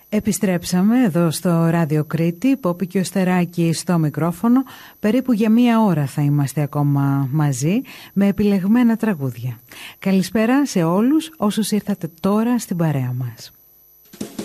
Επιστρέψαμε εδώ στο Ράδιο Κρήτη, Πόπη και ο Στεράκης στο μικρόφωνο. Περίπου για 1 ώρα θα είμαστε ακόμα μαζί με επιλεγμένα τραγούδια. Καλησπέρα σε όλους όσους ήρθατε τώρα στην παρέα μας.